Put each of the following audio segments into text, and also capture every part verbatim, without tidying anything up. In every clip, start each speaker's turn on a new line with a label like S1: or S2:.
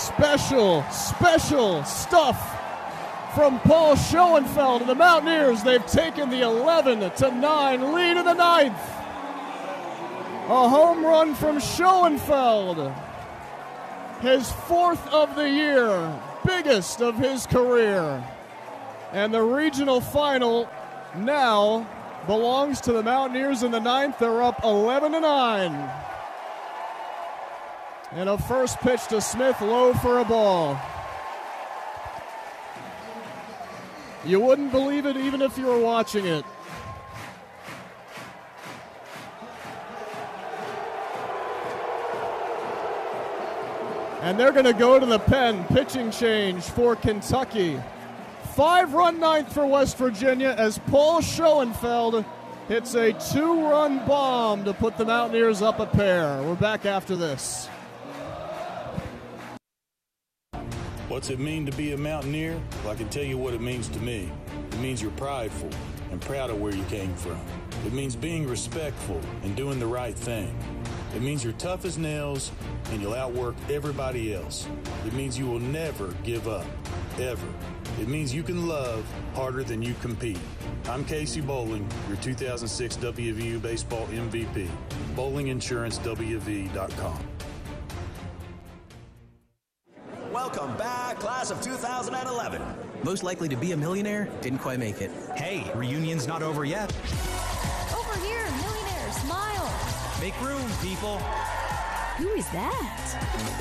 S1: special, special stuff from Paul Schoenfeld and the Mountaineers. They've taken the eleven to nine lead in the ninth. A home run from Schoenfeld, his fourth of the year, biggest of his career. And the regional final now belongs to the Mountaineers in the ninth. They're up eleven to nine. And a first pitch to Smith, low for a ball. You wouldn't believe it even if you were watching it. And they're going to go to the pen. Pitching change for Kentucky. Five-run ninth for West Virginia as Paul Schoenfeld hits a two-run bomb to put the Mountaineers up a pair. We're back after this.
S2: What's it mean to be a Mountaineer? Well, I can tell you what it means to me. It means you're prideful and proud of where you came from. It means being respectful and doing the right thing. It means you're tough as nails and you'll outwork everybody else. It means you will never give up, ever. It means you can love harder than you compete. I'm Casey Bowling, your two thousand six W V U Baseball M V P. Bowling Insurance W V dot com.
S3: Welcome back, class of two thousand eleven.
S4: Most likely to be a millionaire, didn't quite make it.
S5: Hey, reunion's not over yet.
S6: Over here, millionaire, smile.
S5: Make room, people.
S6: Who is that?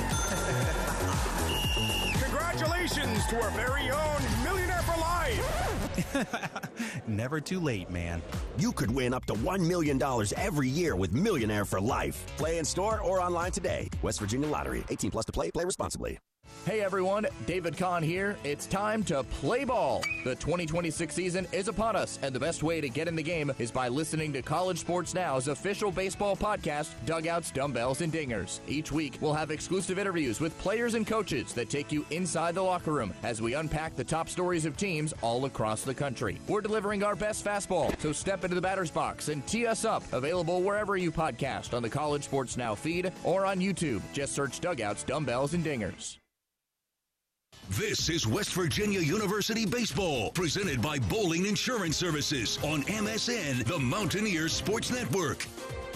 S7: Congratulations to our very own Millionaire for Life.
S5: Never too late, man.
S3: You could win up to one million dollars every year with Millionaire for Life. Play in store or online today. West Virginia Lottery. eighteen plus to play. Play responsibly.
S8: Hey everyone, David Kahn here. It's time to play ball. The twenty twenty-six season is upon us, and the best way to get in the game is by listening to College Sports Now's official baseball podcast, Dugouts, Dumbbells, and Dingers. Each week, we'll have exclusive interviews with players and coaches that take you inside the locker room as we unpack the top stories of teams all across the country. We're delivering our best fastball, so step into the batter's box and tee us up. Available wherever you podcast on the College Sports Now feed or on YouTube. Just search Dugouts, Dumbbells, and Dingers.
S9: This is West Virginia University Baseball, presented by Bowling Insurance Services on M S N, the Mountaineers Sports Network.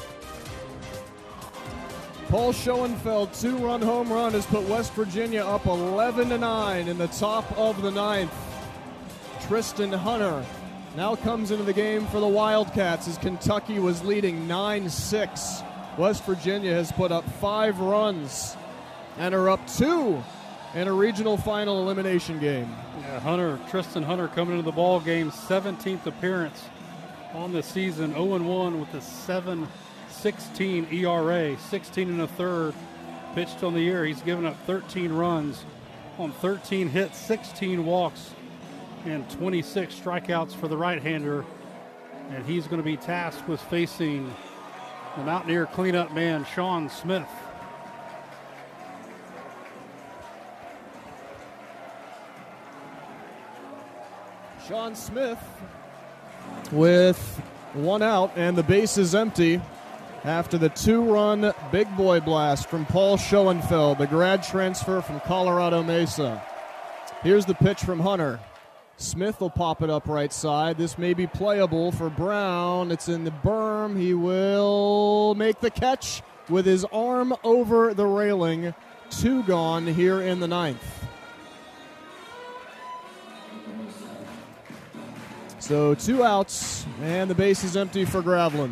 S1: Paul Schoenfeld, two-run home run has put West Virginia up eleven to nine in the top of the ninth. Tristan Hunter now comes into the game for the Wildcats as Kentucky was leading nine six. West Virginia has put up five runs and are up two in a regional final elimination game.
S10: Yeah, Hunter, Tristan Hunter coming into the ball game, seventeenth appearance on the season, oh and one with a seven sixteen E R A, sixteen and a third pitched on the year. He's given up thirteen runs on thirteen hits, sixteen walks, and twenty-six strikeouts for the right-hander. And he's going to be tasked with facing the Mountaineer cleanup man, Sean Smith.
S1: Sean Smith with one out and the base is empty after the two-run big boy blast from Paul Schoenfeld, the grad transfer from Colorado Mesa. Here's the pitch from Hunter. Smith will pop it up right side. This may be playable for Brown. It's in the berm. He will make the catch with his arm over the railing. Two gone here in the ninth. So two outs, and the base is empty for Gravelin.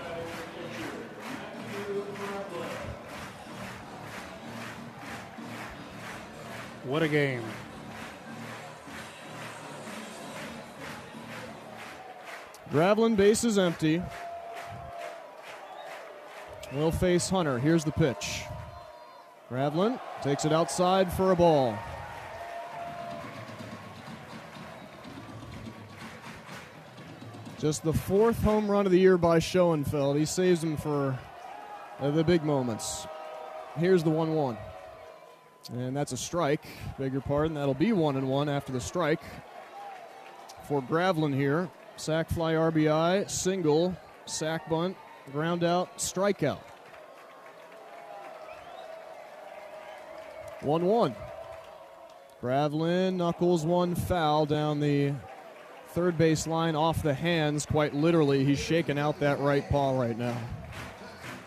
S10: What a game.
S1: Gravelin, base is empty. Will face Hunter. Here's the pitch. Gravelin takes it outside for a ball. Just the fourth home run of the year by Schoenfeld. He saves him for uh, the big moments. Here's the one one. And that's a strike. Beg your pardon. That'll be one and one after the strike for Gravelin here. Sac fly R B I, single, sac bunt, ground out, strikeout. one one. Gravlin knuckles one foul down the third base line off the hands. Quite literally, he's shaking out that right paw right now.